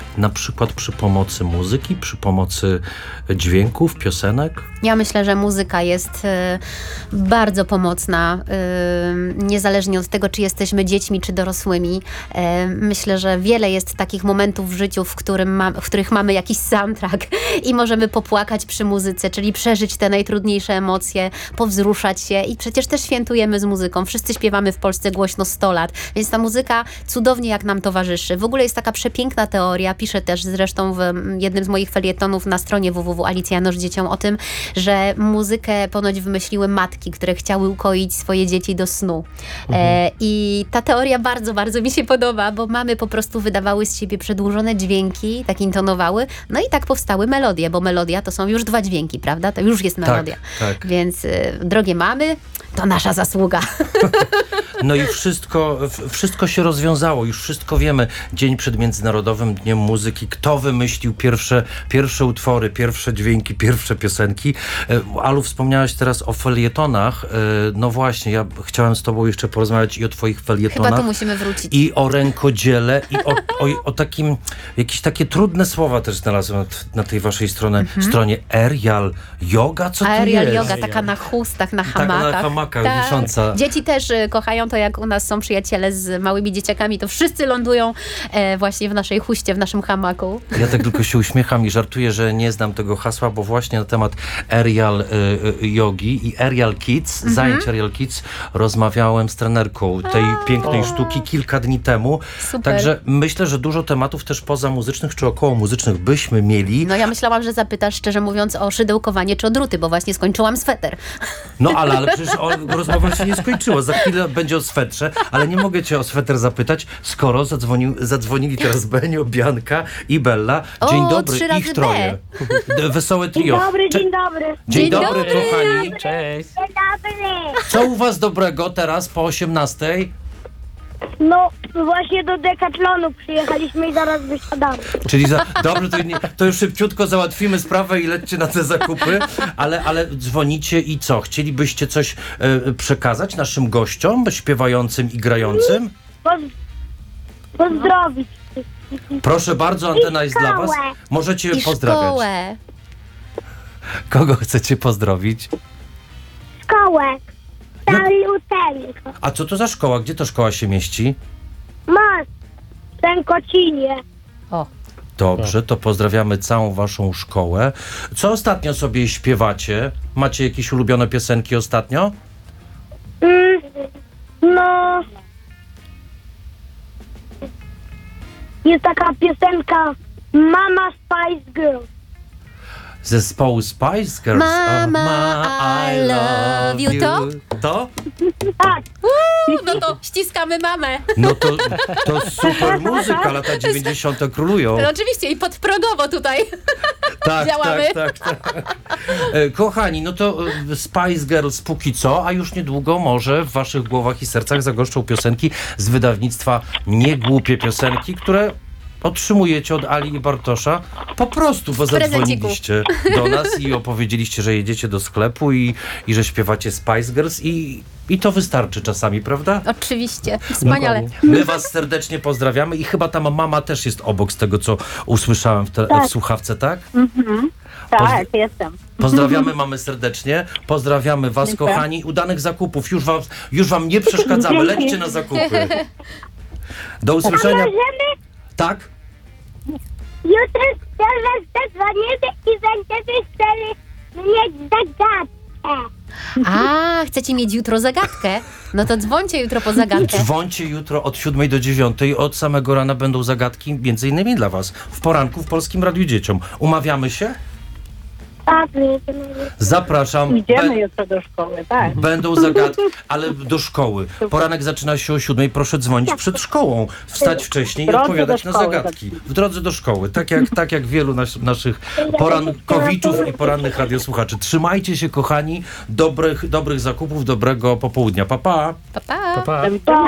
na przykład przy pomocy muzyki, przy pomocy dźwięków, piosenek? Ja myślę, że muzyka jest bardzo pomocna, niezależnie od tego, czy jesteśmy dziećmi, czy dorosłymi. Myślę, że wiele jest takich momentów w życiu, w których mamy jakiś soundtrack i możemy popłakać przy muzyce, czyli przeżyć te najtrudniejsze emocje, powzruszać się i przecież też świętujemy z muzyką. Wszyscy śpiewamy w Polsce głośno 100 lat, więc ta muzyka cudownie jak nam towarzyszy. W ogóle jest taka przepiękna teoria, piszę też zresztą w jednym z moich felietonów na stronie www.alicjanosz dzieciom o tym, że muzykę ponoć wymyśliły matki, które chciały ukoić swoje dzieci do snu. I ta teoria bardzo, bardzo mi się podoba, bo mamy po prostu wydawały z siebie przedłużone dźwięki, tak intonowały, no i tak powstały melodie, bo melodia to są już 2 dźwięki, prawda? To już jest melodia. Tak. Więc drogie mamy, to nasza zasługa. No i wszystko się rozwiązało, już wszystko wiemy. Dzień przed Międzynarodowym Dniem Muzyki. Kto wymyślił pierwsze utwory, pierwsze dźwięki, pierwsze piosenki? Alu, wspomniałaś teraz o felietonach. No właśnie, ja chciałem z tobą jeszcze porozmawiać i o twoich felietonach. Chyba tu musimy wrócić. I o rękodziele, i o takim, jakieś takie trudne słowa też znalazłem na tej waszej stronie. Aerial yoga? Co to Aerial jest? yoga, taka na chustach, na Taka hamakach. na hamakach wisząca. Dzieci też kochają to, jak u nas są przyjaciele z małymi dzieciakami, to wszyscy lądują właśnie w naszej huście, w naszym hamaku. Ja tak tylko się uśmiecham i żartuję, że nie znam tego hasła, bo właśnie na temat aerial yogi i aerial kids, zajęć aerial kids, rozmawiałem z trenerką tej pięknej sztuki kilka dni temu. Super. Także myślę, że dużo tematów też pozamuzycznych czy około muzycznych byśmy mieli. No ja myślałam, że zapytasz, szczerze mówiąc, o szydełkowanie czy o druty, bo właśnie skończyłam sweter. No ale przecież rozmowa się nie skończyła. Za chwilę będzie o swetrze, ale nie mogę cię o sweter zapytać, skoro zadzwonili teraz Benio, Bianka i Bella. Dzień dobry, 3 razy ich troje. Wesołe trio. Dzień dobry. Dzień dobry, dobry. kochani. Cześć. Dzień dobry. Co u was dobrego teraz po 18:00? No, właśnie do Decathlonu przyjechaliśmy i zaraz wysiadamy. Czyli dobrze, to już szybciutko załatwimy sprawę i lećcie na te zakupy, ale dzwonicie i co? Chcielibyście coś przekazać naszym gościom, śpiewającym i grającym? Pozdrowić. Proszę bardzo, antena jest dla was. szkołę. Możecie I pozdrawiać. szkołę. Kogo chcecie pozdrowić? Szkołę. Salutenko. A co to za szkoła? Gdzie to szkoła się mieści? Most. W Sękocinie. O, Dobrze, to pozdrawiamy całą waszą szkołę. Co ostatnio sobie śpiewacie? Macie jakieś ulubione piosenki ostatnio? No. Jest taka piosenka Mama Spice Girl. Zespołu Spice Girls. Mama, I love you. To? Tak. no to ściskamy mamę. No to super muzyka, lata 90. królują. No oczywiście i podprogowo tutaj. Tak, działamy. tak. Kochani, no to Spice Girls póki co, a już niedługo może w waszych głowach i sercach zagoszczą piosenki z wydawnictwa Niegłupie Piosenki, które otrzymujecie od Ali i Bartosza po prostu, bo zadzwoniliście do nas i opowiedzieliście, że jedziecie do sklepu i że śpiewacie Spice Girls i to wystarczy czasami, prawda? Oczywiście. Wspaniale. My was serdecznie pozdrawiamy i chyba tam mama też jest obok z tego, co usłyszałem w słuchawce, tak? Tak, jestem. Pozdrawiamy mamy serdecznie, pozdrawiamy was, kochani, udanych zakupów, już wam nie przeszkadzamy, lećcie na zakupy. Do usłyszenia. Możemy Tak? jutro zadzwonimy i będziemy chcieli mieć zagadkę. A, chcecie mieć jutro zagadkę? No to dzwońcie jutro po zagadkę. Dzwońcie jutro od 7 do 9, od samego rana będą zagadki, między innymi dla was, w poranku w Polskim Radiu Dzieciom. Umawiamy się? Tak, Zapraszam. Idziemy jutro do szkoły, tak. Będą zagadki, ale do szkoły. Poranek zaczyna się o 7, proszę dzwonić przed szkołą, wstać wcześniej i W drodze odpowiadać do na szkoły. zagadki. W drodze do szkoły, tak jak wielu naszych porankowiczów i porannych radiosłuchaczy. Trzymajcie się, kochani, dobrych zakupów, dobrego popołudnia. Pa, pa. Pa, pa. Pa.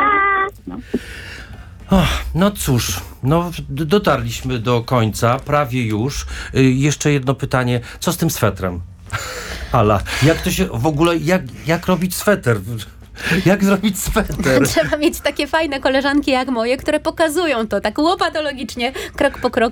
No cóż, dotarliśmy do końca, prawie już. Jeszcze jedno pytanie, co z tym swetrem? Ala, jak to się w ogóle, jak robić sweter? Jak zrobić sweter? Trzeba mieć takie fajne koleżanki jak moje, które pokazują to tak łopatologicznie, krok po kroku.